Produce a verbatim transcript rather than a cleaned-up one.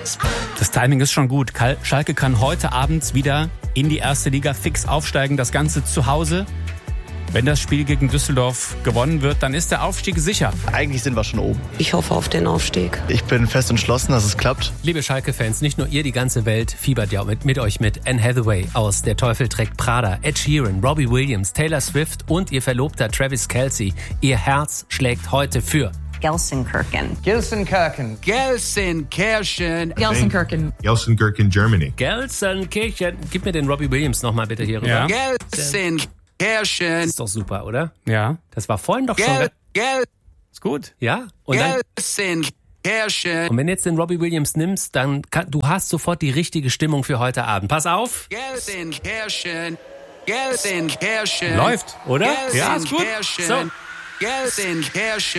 Das Timing ist schon gut. Schalke kann heute Abend wieder in die erste Liga fix aufsteigen. Das Ganze zu Hause. Wenn das Spiel gegen Düsseldorf gewonnen wird, dann ist der Aufstieg sicher. Eigentlich sind wir schon oben. Ich hoffe auf den Aufstieg. Ich bin fest entschlossen, dass es klappt. Liebe Schalke-Fans, nicht nur ihr, die ganze Welt fiebert ja mit, mit euch mit. Anne Hathaway aus Der Teufel trägt Prada, Ed Sheeran, Robbie Williams, Taylor Swift und ihr Verlobter Travis Kelce. Ihr Herz schlägt heute für Gelsenkirchen. Gelsenkirchen. Gelsenkirchen. Gelsenkirchen. Gelsenkirchen, Germany. Gelsenkirchen. Gib mir den Robbie Williams nochmal bitte hier rüber. Ja. Gelsenkirchen. Das ist doch super, oder? Ja. Das war vorhin doch schon... Gel, Gel, Ist gut. Ja? Und, dann, Gelsenkirchen. und wenn du jetzt den Robbie Williams nimmst, dann kann, du hast sofort die richtige Stimmung für heute Abend. Pass auf. Gelsenkirchen. Gelsenkirchen. Läuft, oder? Gelsenkirchen. Ja, ist gut. So. Gelsenkirchen.